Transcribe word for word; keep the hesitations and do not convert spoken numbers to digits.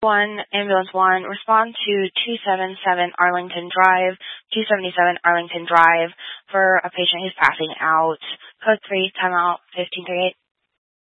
one, Ambulance one, respond to two seventy-seven Arlington Drive, two seventy-seven Arlington Drive for a patient who's passing out. Code three, timeout, fifteen thirty-eight.